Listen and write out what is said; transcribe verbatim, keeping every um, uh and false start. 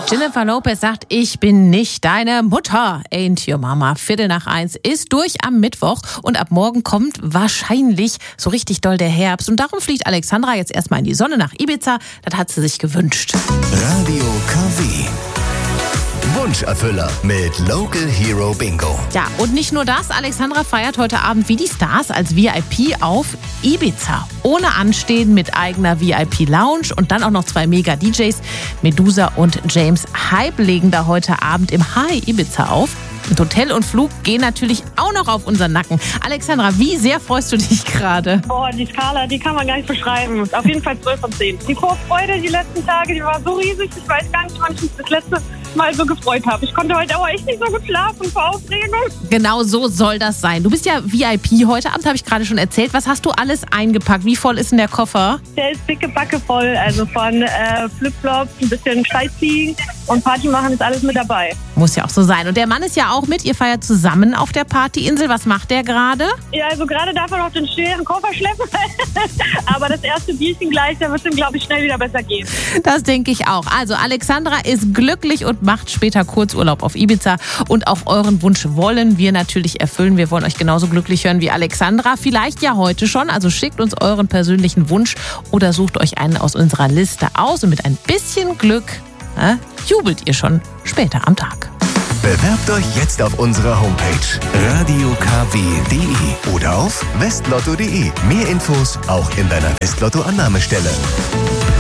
Jennifer Lopez sagt, ich bin nicht deine Mutter. Ain't your mama. Viertel nach eins ist durch am Mittwoch und ab morgen kommt wahrscheinlich so richtig doll der Herbst. Und darum fliegt Alexandra jetzt erstmal in die Sonne nach Ibiza. Das hat sie sich gewünscht. Radio K W. Wunscherfüller mit Local Hero Bingo. Ja, und nicht nur das. Alexandra feiert heute Abend wie die Stars als V I P auf Ibiza. Ohne Anstehen mit eigener V I P-Lounge und dann auch noch zwei Mega-D Js. Medusa und James Hype legen da heute Abend im High Ibiza auf. Und Hotel und Flug gehen natürlich auch noch auf unseren Nacken. Alexandra, wie sehr freust du dich gerade? Boah, die Skala, die kann man gar nicht beschreiben. Auf jeden Fall zwölf von zehn. Die Vorfreude die letzten Tage, die war so riesig. Ich weiß gar nicht, wann ich mich das letzte Mal so gefreut habe. Ich konnte heute aber echt nicht so gut schlafen vor Aufregung. Genau so soll das sein. Du bist ja V I P heute Abend, habe ich gerade schon erzählt. Was hast du alles eingepackt? Wie voll ist denn der Koffer? Der ist dicke Backe voll. Also von äh, Flipflops, ein bisschen Sightseeing und Party machen ist alles mit dabei. Muss ja auch so sein. Und der Mann ist ja auch mit. Ihr feiert zusammen auf der Partyinsel. Was macht der gerade? Ja, also gerade darf er noch den schweren Koffer schleppen. Aber das erste Bierchen gleich, da wird es ihm, glaube ich, schnell wieder besser gehen. Das denke ich auch. Also Alexandra ist glücklich und macht später Kurzurlaub auf Ibiza. Und auch euren Wunsch wollen wir natürlich erfüllen. Wir wollen euch genauso glücklich hören wie Alexandra. Vielleicht ja heute schon. Also schickt uns euren persönlichen Wunsch oder sucht euch einen aus unserer Liste aus. Und mit ein bisschen Glück äh, jubelt ihr schon später am Tag. Bewerbt euch jetzt auf unserer Homepage radio k w punkt d e oder auf westlotto punkt d e. Mehr Infos auch in deiner Westlotto-Annahmestelle.